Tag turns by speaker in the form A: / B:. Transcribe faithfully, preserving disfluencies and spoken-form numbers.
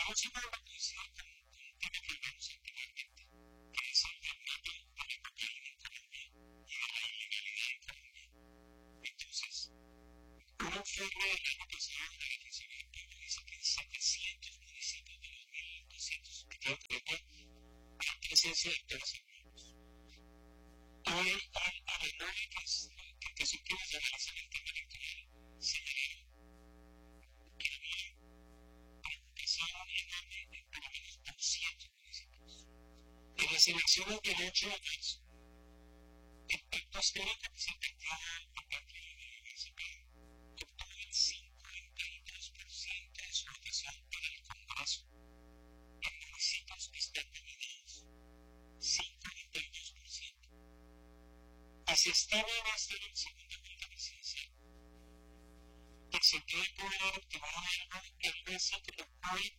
A: próximo lo coincide con un tema que hablamos anteriormente, que es el del mito de la cocaína en Colombia y de la ilegalidad en Colombia. Entonces, un informe del año pasado de la Defensoría del Pueblo dice que en setecientos municipios de los mil doscientos que tiene Colombia hay presencia de actores anónimos. Y el Alemania, que es que, que son quienes analizan el tema electoral, señalaron que había preocupación enorme en por lo menos doscientos municipios. En las elecciones del ocho de marzo, el pacto histórico que se planteó por parte de la municipal obtuvo el cincuenta y dos por ciento de su votación para el Congreso en municipios que están divididos. cincuenta y dos por ciento. Y se estima en esta segunda vuelta presidencial que se puede poder obtener algo, algo así como